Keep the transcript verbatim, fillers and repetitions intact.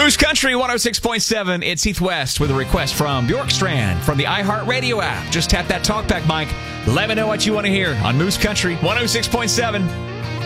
Moose Country one oh six point seven. It's Heath West with a request from Bjorkstrand from the iHeartRadio app. Just tap that talkback mic. Let me know what you want to hear on Moose Country one oh six point seven.